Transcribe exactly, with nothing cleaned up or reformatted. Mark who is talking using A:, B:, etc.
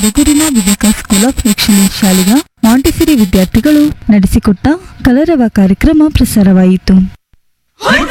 A: ಯರಗೂರಿನ Viveka school of excellence ಶಾಲೆಯ Montessori ವಿದ್ಯಾರ್ಥಿಗಳು ನಡೆಸಿಕೊಟ್ಟ ಕಲರವ ಕಾರ್ಯಕ್ರಮ ಪ್ರಸಾರವಾಯಿತು.